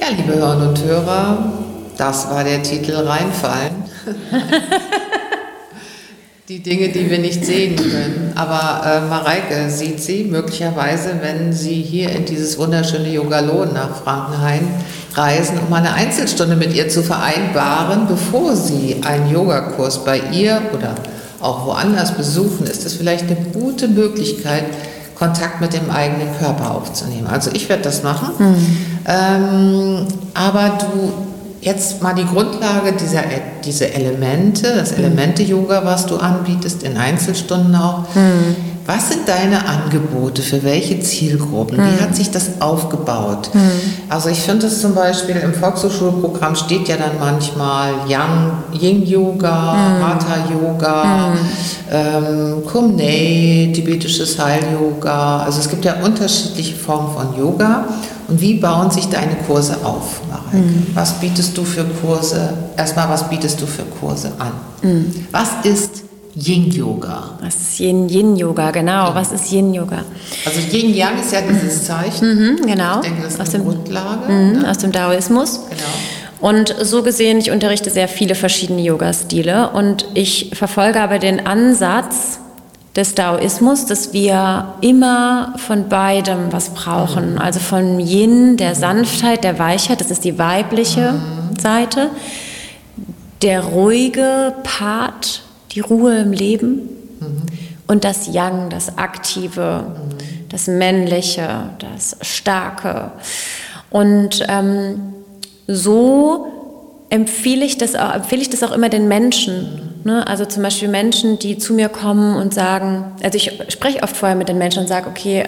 Ja, liebe Hörerinnen und Hörer, das war der Titel Reinfallen. Die Dinge, die wir nicht sehen können. Aber Mareike sieht sie möglicherweise, wenn Sie hier in dieses wunderschöne Yogalon nach Frankenhain reisen, um eine Einzelstunde mit ihr zu vereinbaren, bevor Sie einen Yogakurs bei ihr oder auch woanders besuchen, ist es vielleicht eine gute Möglichkeit, Kontakt mit dem eigenen Körper aufzunehmen. Also ich werde das machen. Aber du, jetzt mal die Grundlage diese Elemente, das Elemente-Yoga, was du anbietest, in Einzelstunden auch. Was sind deine Angebote für welche Zielgruppen? Wie hat sich das aufgebaut? Also ich finde es zum Beispiel im Volkshochschulprogramm steht ja dann manchmal Yin-Yoga, Hatha-Yoga, Kumney, tibetisches Heil-Yoga. Also es gibt ja unterschiedliche Formen von Yoga. Und wie bauen sich deine Kurse auf, Mareike? Was bietest du für Kurse? Erstmal, was bietest du für Kurse an? Was ist Yin-Yoga? Was ist Yin-Yoga, genau. Ja. Was ist Yin-Yoga? Also Yin-Yang ist ja dieses Zeichen. Genau. Ich denke, das ist eine Grundlage. Aus dem Daoismus. Genau. Und so gesehen, ich unterrichte sehr viele verschiedene Yoga-Stile und ich verfolge aber den Ansatz des Daoismus, dass wir immer von beidem was brauchen. Also von Yin, der Sanftheit, der Weichheit, das ist die weibliche Seite, der ruhige Part, die Ruhe im Leben und das Yang, das Aktive, das Männliche, das Starke. Und so empfehle ich das auch immer den Menschen. Ne? Also zum Beispiel Menschen, die zu mir kommen und sagen, also ich spreche oft vorher mit den Menschen und sage, okay,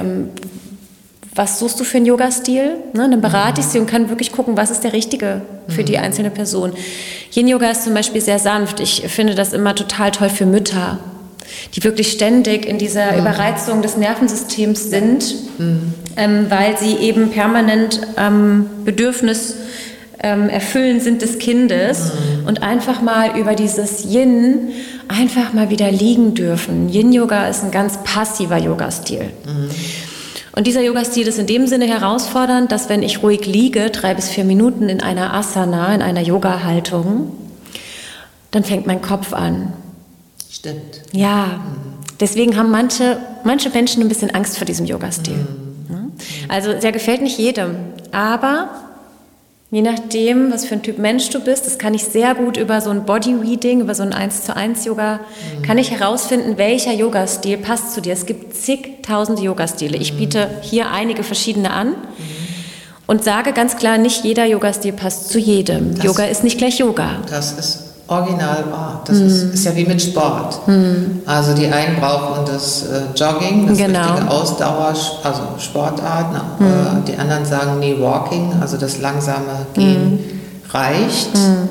was suchst du für einen Yoga-Stil? Ne? Dann berate ich sie und kann wirklich gucken, was ist der richtige für die einzelne Person. Yin-Yoga ist zum Beispiel sehr sanft. Ich finde das immer total toll für Mütter, die wirklich ständig in dieser Überreizung des Nervensystems sind, weil sie eben permanent Bedürfnis erfüllen sind des Kindes und einfach mal über dieses Yin einfach mal wieder liegen dürfen. Yin-Yoga ist ein ganz passiver Yoga-Stil. Und dieser Yoga-Stil ist in dem Sinne herausfordernd, dass wenn ich ruhig liege, 3 bis 4 Minuten in einer Asana, in einer Yoga-Haltung, dann fängt mein Kopf an. Stimmt. Ja, deswegen haben manche Menschen ein bisschen Angst vor diesem Yoga-Stil. Also der gefällt nicht jedem, aber je nachdem, was für ein Typ Mensch du bist, das kann ich sehr gut über so ein Body-Reading, über so ein 1:1 Yoga, kann ich herausfinden, welcher Yoga-Stil passt zu dir. Es gibt zigtausende Yoga-Stile. Ich biete hier einige verschiedene an und sage ganz klar, nicht jeder Yoga-Stil passt zu jedem. Yoga ist nicht gleich Yoga. Das ist original wahr. Das ist ja wie mit Sport. Also die einen brauchen das Jogging, das richtige Ausdauer, also Sportart. Die anderen sagen, nee, Walking, also das langsame Gehen reicht.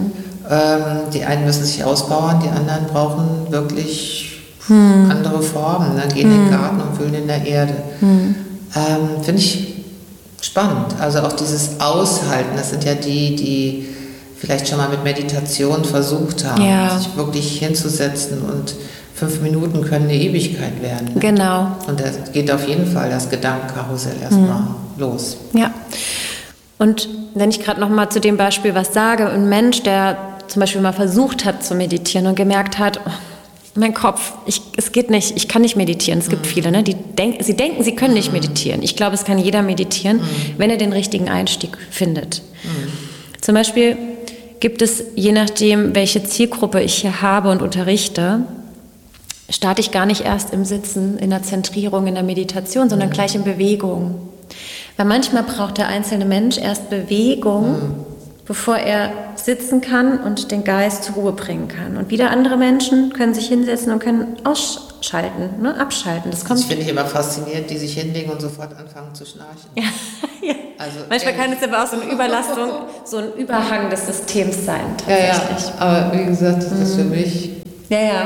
Die einen müssen sich auspowern, die anderen brauchen wirklich andere Formen. Ne? Gehen in den Garten und wühlen in der Erde. Finde ich spannend. Also auch dieses Aushalten, das sind ja die vielleicht schon mal mit Meditation versucht haben, sich wirklich hinzusetzen und 5 Minuten können eine Ewigkeit werden. Ne? Genau. Und da geht auf jeden Fall das Gedankenkarussell erstmal los. Ja. Und wenn ich gerade noch mal zu dem Beispiel was sage, ein Mensch, der zum Beispiel mal versucht hat zu meditieren und gemerkt hat, oh, mein Kopf, es geht nicht, ich kann nicht meditieren. Es gibt viele, ne, sie denken, sie können nicht meditieren. Ich glaube, es kann jeder meditieren, wenn er den richtigen Einstieg findet. Zum Beispiel gibt es, je nachdem, welche Zielgruppe ich hier habe und unterrichte, starte ich gar nicht erst im Sitzen, in der Zentrierung, in der Meditation, sondern gleich in Bewegung. Weil manchmal braucht der einzelne Mensch erst Bewegung, bevor er sitzen kann und den Geist zur Ruhe bringen kann. Und wieder andere Menschen können sich hinsetzen und können ausschalten, ne, abschalten. Das finde ich immer faszinierend, die sich hinlegen und sofort anfangen zu schnarchen. Ja. Also manchmal kann es aber auch so eine Überlastung, so ein Überhang des Systems sein, tatsächlich. Ja, aber wie gesagt, das ist für mich... Ja.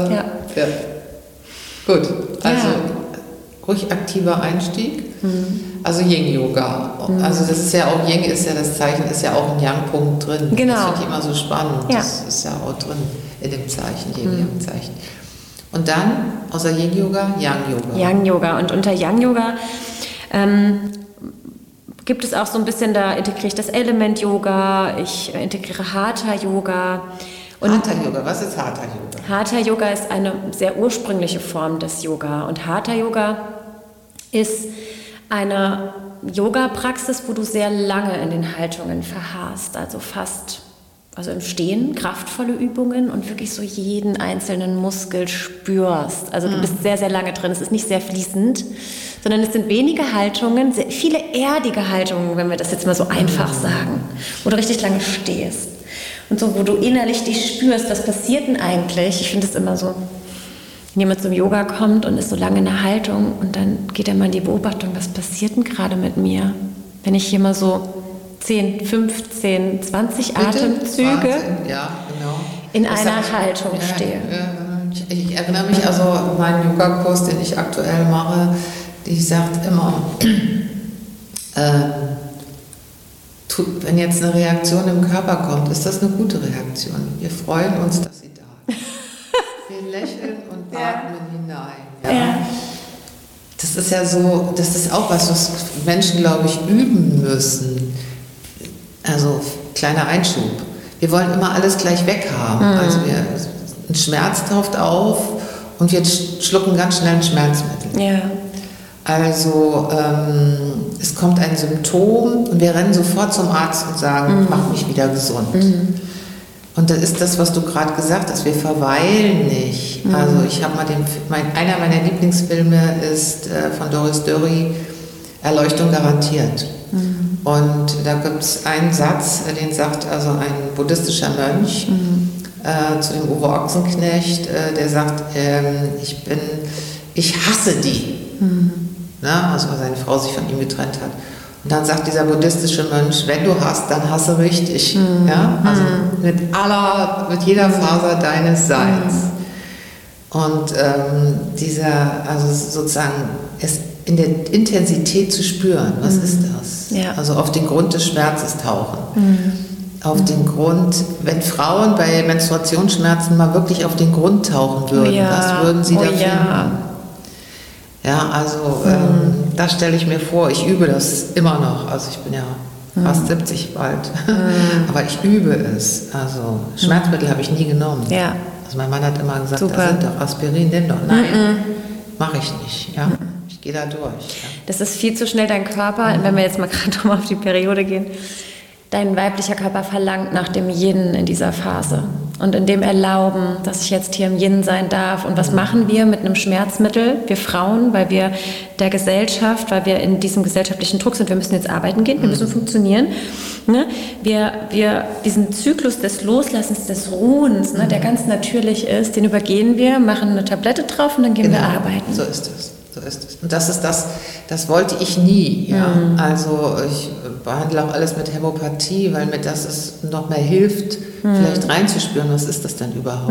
Gut, also ruhig aktiver Einstieg. Also Yin-Yoga. Also das ist ja auch, Yin ist ja das Zeichen, ist ja auch ein Yang-Punkt drin. Genau. Das finde ich immer so spannend. Ja. Das ist ja auch drin in dem Zeichen, Yin-Yang-Zeichen. Und dann, außer Yin-Yoga, Yang-Yoga. Yang-Yoga. Und unter Yang-Yoga gibt es auch so ein bisschen, da integriere ich das Element-Yoga, ich integriere Hatha-Yoga. Hatha-Yoga, was ist Hatha-Yoga? Hatha-Yoga ist eine sehr ursprüngliche Form des Yoga. Und Hatha-Yoga ist eine Yoga-Praxis, wo du sehr lange in den Haltungen verharrst, also im Stehen, kraftvolle Übungen und wirklich so jeden einzelnen Muskel spürst. Also du bist sehr, sehr lange drin. Es ist nicht sehr fließend, sondern es sind wenige Haltungen, sehr viele erdige Haltungen, wenn wir das jetzt mal so einfach sagen, wo du richtig lange stehst. Und so, wo du innerlich dich spürst, was passiert denn eigentlich? Ich finde es immer so, wenn jemand zum Yoga kommt und ist so lange in der Haltung und dann geht er mal in die Beobachtung, was passiert denn gerade mit mir? Wenn ich hier mal so 10, 15, 20 Atemzüge in einer Haltung stehe. Ich erinnere mich also an meinen Yoga-Kurs, den ich aktuell mache, die sagt immer, wenn jetzt eine Reaktion im Körper kommt, ist das eine gute Reaktion. Wir freuen uns, dass sie da ist. Wir lächeln und atmen hinein. Ja? Das ist ja so, das ist auch was Menschen, glaube ich, üben müssen. Also, kleiner Einschub. Wir wollen immer alles gleich weghaben. Also, ein Schmerz taucht auf und wir schlucken ganz schnell ein Schmerzmittel. Ja. Also, es kommt ein Symptom und wir rennen sofort zum Arzt und sagen, mach mich wieder gesund. Und das ist das, was du gerade gesagt hast, wir verweilen nicht. Also, ich habe mal einer meiner Lieblingsfilme ist von Doris Dörri, Erleuchtung garantiert. Und da gibt es einen Satz, den sagt also ein buddhistischer Mönch zu dem Uwe Ochsenknecht, der sagt, ich hasse die. Also seine Frau sich von ihm getrennt hat. Und dann sagt dieser buddhistische Mönch, wenn du hast, dann hasse richtig. Ja? Also mit jeder Faser deines Seins. Und also sozusagen es in der Intensität zu spüren, was ist das? Ja. Also auf den Grund des Schmerzes tauchen. Auf den Grund, wenn Frauen bei Menstruationsschmerzen mal wirklich auf den Grund tauchen würden, was würden sie da finden? Ja, also das stelle ich mir vor, ich übe das immer noch, also ich bin ja fast 70 bald, aber ich übe es, also Schmerzmittel habe ich nie genommen. Ja. Also mein Mann hat immer gesagt, da sind doch Aspirin, nimm doch. Nein, mache ich nicht, ja. Ich gehe da durch. Ja. Das ist viel zu schnell dein Körper, wenn wir jetzt mal gerade mal auf die Periode gehen. Dein weiblicher Körper verlangt nach dem Yin in dieser Phase und in dem Erlauben, dass ich jetzt hier im Yin sein darf. Und was machen wir mit einem Schmerzmittel? Wir Frauen, weil wir der Gesellschaft, weil wir in diesem gesellschaftlichen Druck sind, wir müssen jetzt arbeiten gehen, wir müssen funktionieren. Ne? Wir diesen Zyklus des Loslassens, des Ruhens, ne, der ganz natürlich ist, den übergehen wir, machen eine Tablette drauf und dann gehen wir arbeiten. So ist es. Und das ist das wollte ich nie. Ja? Also ich behandle auch alles mit Hämopathie, weil mir das noch mehr hilft, vielleicht reinzuspüren, was ist das denn überhaupt?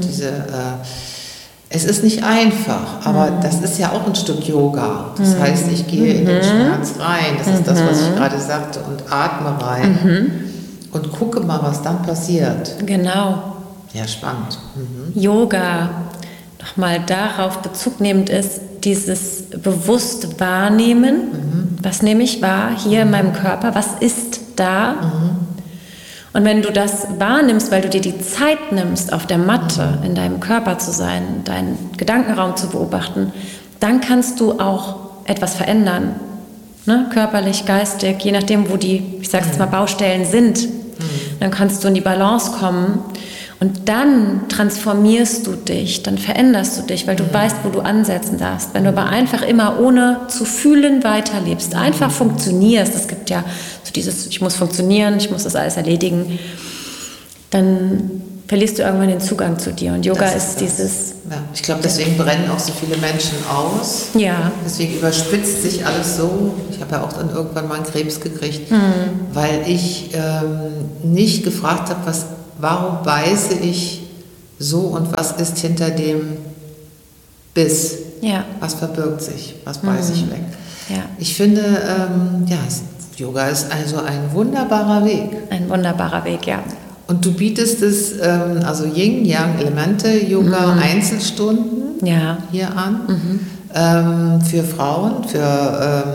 Es ist nicht einfach, aber das ist ja auch ein Stück Yoga. Das heißt, ich gehe in den Schmerz rein, das ist das, was ich gerade sagte, und atme rein und gucke mal, was dann passiert. Genau. Ja, spannend. Yoga, nochmal darauf Bezug nehmend ist, dieses bewusst wahrnehmen, was nehme ich wahr hier in meinem Körper, was ist da? Und wenn du das wahrnimmst, weil du dir die Zeit nimmst, auf der Matte in deinem Körper zu sein, deinen Gedankenraum zu beobachten, dann kannst du auch etwas verändern. Ne? Körperlich, geistig, je nachdem, wo die, ich sage jetzt mal, Baustellen sind. Dann kannst du in die Balance kommen. Und dann transformierst du dich, dann veränderst du dich, weil du weißt, wo du ansetzen darfst. Wenn du aber einfach immer ohne zu fühlen weiterlebst, einfach funktionierst, es gibt ja so dieses, ich muss funktionieren, ich muss das alles erledigen, dann verlierst du irgendwann den Zugang zu dir. Und Yoga ist dieses... Ja, ich glaube, deswegen brennen auch so viele Menschen aus. Ja. Deswegen überspitzt sich alles so. Ich habe ja auch dann irgendwann mal einen Krebs gekriegt, weil ich nicht gefragt habe, warum beiße ich so und was ist hinter dem Biss? Ja. Was verbirgt sich? Was beiße ich weg? Ja. Ich finde, Yoga ist also ein wunderbarer Weg. Ein wunderbarer Weg, ja. Und du bietest es, also Yin-Yang-Elemente-Yoga, Einzelstunden hier an, für Frauen,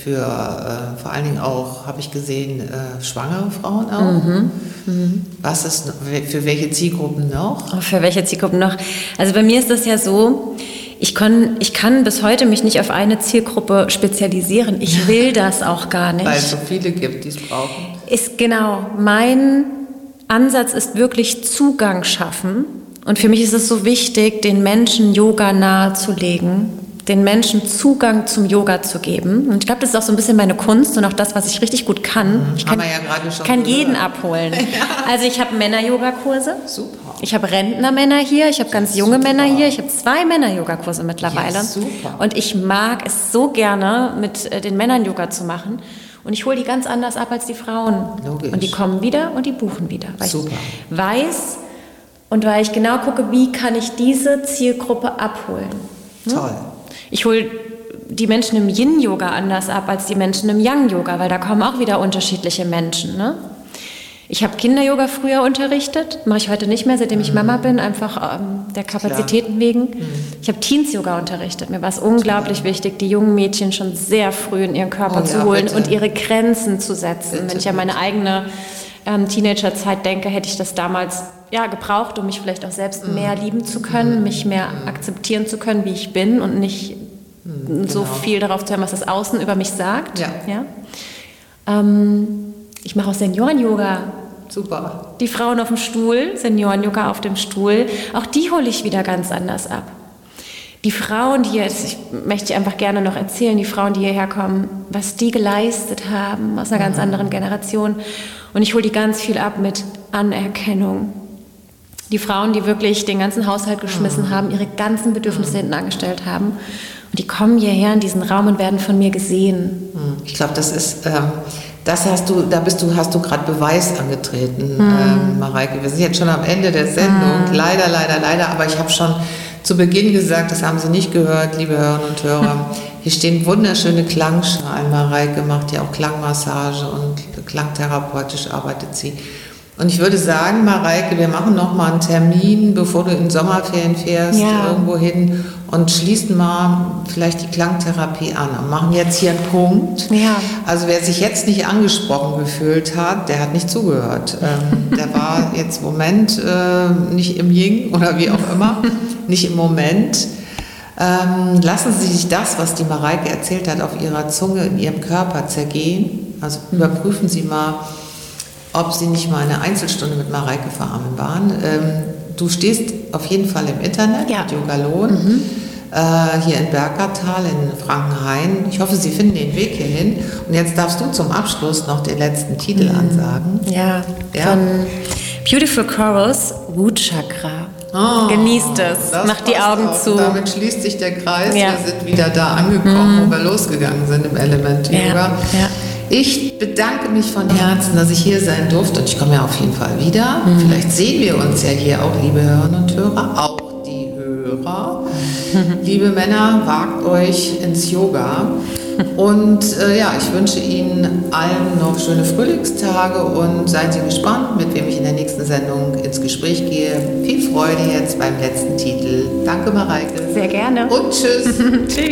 für vor allen Dingen auch, habe ich gesehen, schwangere Frauen auch. Was ist, für welche Zielgruppen noch? Für welche Zielgruppen noch? Also bei mir ist das ja so, ich kann bis heute mich nicht auf eine Zielgruppe spezialisieren. Ich will das auch gar nicht. Weil es so viele gibt, die es brauchen. Genau, mein Ansatz ist wirklich Zugang schaffen. Und für mich ist es so wichtig, den Menschen Yoga nahezulegen, den Menschen Zugang zum Yoga zu geben. Und ich glaube, das ist auch so ein bisschen meine Kunst und auch das, was ich richtig gut kann. Ich kann jeden abholen. Also ich habe Männer-Yoga-Kurse. Super. Ich habe Rentnermänner hier, ich habe ganz junge Männer hier. Ich habe 2 Männer-Yoga-Kurse mittlerweile. Ja, super. Und ich mag es so gerne, mit den Männern Yoga zu machen. Und ich hole die ganz anders ab als die Frauen. Logisch. Und die kommen wieder und die buchen wieder. Weil super. Ich weiß und weil ich genau gucke, wie kann ich diese Zielgruppe abholen. Toll. Ich hole die Menschen im Yin-Yoga anders ab als die Menschen im Yang-Yoga, weil da kommen auch wieder unterschiedliche Menschen. Ne? Ich habe Kinder-Yoga früher unterrichtet, mache ich heute nicht mehr, seitdem ich Mama bin, einfach der Kapazitäten wegen. Ich habe Teens-Yoga unterrichtet. Mir war es unglaublich wichtig, die jungen Mädchen schon sehr früh in ihren Körper zu holen und ihre Grenzen zu setzen. Wenn ich an meine eigene Teenagerzeit denke, hätte ich das damals gebraucht, um mich vielleicht auch selbst mehr lieben zu können, mich mehr akzeptieren zu können, wie ich bin und nicht so viel darauf zu hören, was das Außen über mich sagt. Ja? Ich mache auch Senioren-Yoga. Super. Die Frauen auf dem Stuhl, Senioren-Yoga auf dem Stuhl, auch die hole ich wieder ganz anders ab. Die Frauen, die jetzt, ich möchte einfach gerne noch erzählen, die Frauen, die hierher kommen, was die geleistet haben aus einer ganz anderen Generation. Und ich hole die ganz viel ab mit Anerkennung. Die Frauen, die wirklich den ganzen Haushalt geschmissen haben, ihre ganzen Bedürfnisse hinten angestellt haben. Und die kommen hierher in diesen Raum und werden von mir gesehen. Ich glaube, das ist, hast du gerade Beweis angetreten, Mareike. Wir sind jetzt schon am Ende der Sendung. Leider, aber ich habe schon zu Beginn gesagt, das haben Sie nicht gehört, liebe Hörerinnen und Hörer. Hier stehen wunderschöne Klangschalen. Mareike macht ja auch Klangmassage und klangtherapeutisch arbeitet sie. Und ich würde sagen, Mareike, wir machen noch mal einen Termin, bevor du in Sommerferien fährst, irgendwo hin und schließen mal vielleicht die Klangtherapie an und machen jetzt hier einen Punkt. Ja. Also wer sich jetzt nicht angesprochen gefühlt hat, der hat nicht zugehört. Der war jetzt im Moment nicht im Yin oder wie auch immer, nicht im Moment. Lassen Sie sich das, was die Mareike erzählt hat, auf Ihrer Zunge, in Ihrem Körper zergehen. Also überprüfen Sie mal, ob Sie nicht mal eine Einzelstunde mit Mareike vereinbaren. Du stehst auf jeden Fall im Internet mit Yogalon, hier in Bergertal in Frankenhain. Ich hoffe, Sie finden den Weg hierhin. Und jetzt darfst du zum Abschluss noch den letzten Titel ansagen. Von Beautiful Corals, Root Chakra. Genießt es, macht die Augen zu. Damit schließt sich der Kreis. Wir sind wieder da angekommen, wo wir losgegangen sind im Element Yoga. Ich bedanke mich von Herzen, dass ich hier sein durfte und ich komme ja auf jeden Fall wieder. Vielleicht sehen wir uns ja hier auch, liebe Hörerinnen und Hörer, auch die Hörer. Liebe Männer, wagt euch ins Yoga und ich wünsche Ihnen allen noch schöne Frühlingstage und seien Sie gespannt, mit wem ich in der nächsten Sendung ins Gespräch gehe. Viel Freude jetzt beim letzten Titel. Danke, Mareike. Sehr gerne. Und tschüss. Tschüss.